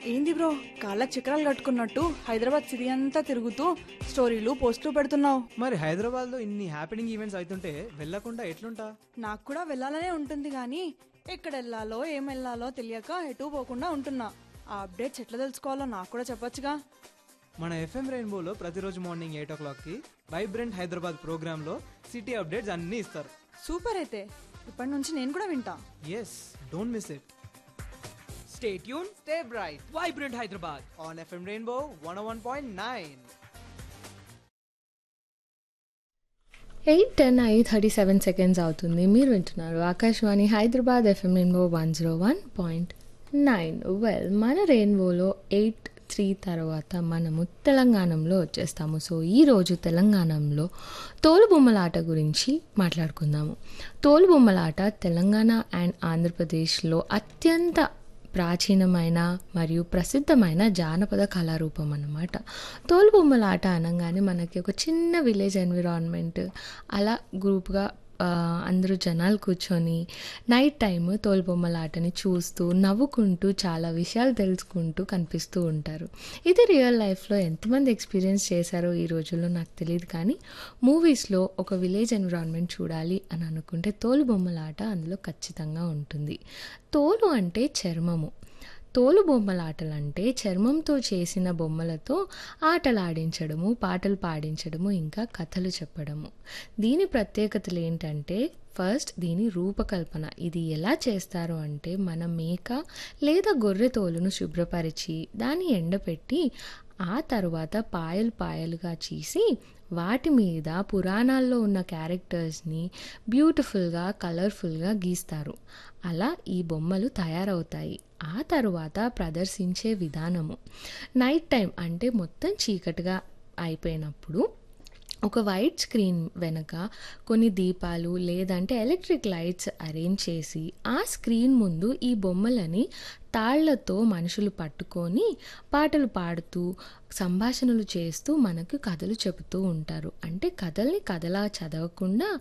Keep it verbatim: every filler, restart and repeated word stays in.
ఏంది బ్రో కాళ్ళకి చక్రాలు కట్టుకున్నట్టు హైదరాబాద్ సిటీ అంతా తిరుగుతూ స్టోరీలు పోస్టులు పెడుతున్నావు? మరి హైదరాబాద్లో ఇన్ని హ్యాపెనింగ్ ఈవెంట్స్ అవుతుంటే వెళ్ళకుండా ఎట్లుంటా? నాకు కూడా వెళ్ళాలనే ఉంటుంది కానీ ఎక్కడ వెళ్ళాలో ఏం వెళ్ళాలో తెలియక ఎటు పోకుండా ఉంటున్నా. ఆ అప్డేట్స్ ఎట్లా తెలుసుకోవాలో నాకు కూడా చెప్పొచ్చుగా. మన ఎఫ్ఎం రెయిన్బోలో ప్రతిరోజు మార్నింగ్ ఎయిట్ ఓ క్లాక్కి వైబ్రెంట్ హైదరాబాద్ ప్రోగ్రాంలో సిటీ అప్డేట్స్ అన్నీ ఇస్తారు. సూపర్ అయితే ఇప్పటి నుంచి నేను కూడా వింటా. Yes, don't miss it. Stay tuned, stay bright Vibrant Hyderabad. On FM rainbow one one point nine. Eight ten అయ్యి థర్టీ సెవెన్ సెకండ్స్ అవుతుంది. మీరు వింటున్నారు Akashvani Hyderabad FM rainbow one zero one point nine. Well, మన రెయిన్బోలో ఎయిట్ త్రీ తర్వాత మనము తెలంగాణలో వచ్చేస్తాము. So ఈరోజు తెలంగాణలో తోలుబొమ్మలాట గురించి మాట్లాడుకుందాము. తోలుబొమ్మలాట తెలంగాణ అండ్ ఆంధ్రప్రదేశ్లో అత్యంత ప్రాచీనమైన మరియు ప్రసిద్ధమైన జానపద కళారూపం అన్నమాట. తోలుబొమ్మలాట అనగానే మనకి ఒక చిన్న విలేజ్ ఎన్విరాన్మెంట్, అలా గ్రూప్గా అందరూ జనాలు కూర్చొని నైట్ టైం తోలుబొమ్మలాటని చూస్తూ నవ్వుకుంటూ చాలా విషయాలు తెలుసుకుంటూ కనిపిస్తూ ఉంటారు. ఇది రియల్ లైఫ్లో ఎంతమంది ఎక్స్పీరియన్స్ చేశారో ఈ రోజుల్లో నాకు తెలియదు, కానీ మూవీస్లో ఒక విలేజ్ ఎన్విరాన్మెంట్ చూడాలి అని అనుకుంటే తోలుబొమ్మలాట అందులో ఖచ్చితంగా ఉంటుంది. తోలు అంటే చర్మము. తోలు బొమ్మలాటలంటే చర్మంతో చేసిన బొమ్మలతో ఆటలాడించడము, పాటలు పాడించడము, ఇంకా కథలు చెప్పడము. దీని ప్రత్యేకతలు ఏంటంటే, ఫస్ట్ దీని రూపకల్పన. ఇది ఎలా చేస్తారు అంటే, మన మేక లేదా గొర్రె తోలును శుభ్రపరిచి దాన్ని ఎండపెట్టి ఆ తర్వాత పాయలు పాయలుగా చేసి వాటి మీద పురాణాల్లో ఉన్న క్యారెక్టర్స్ని బ్యూటిఫుల్గా కలర్ఫుల్గా గీస్తారు. అలా ఈ బొమ్మలు తయారవుతాయి. ఆ తర్వాత ప్రదర్శించే విధానము, నైట్ టైం అంటే మొత్తం చీకటిగా అయిపోయినప్పుడు ఒక వైట్ స్క్రీన్ వెనక కొన్ని దీపాలు లేదంటే ఎలక్ట్రిక్ లైట్స్ అరేంజ్ చేసి ఆ స్క్రీన్ ముందు ఈ బొమ్మలని తాళ్లతో మనుషులు పట్టుకొని పాటలు పాడుతూ సంభాషణలు చేస్తూ మనకు కథలు చెబుతూ ఉంటారు. అంటే కథల్ని కథలా చదవకుండా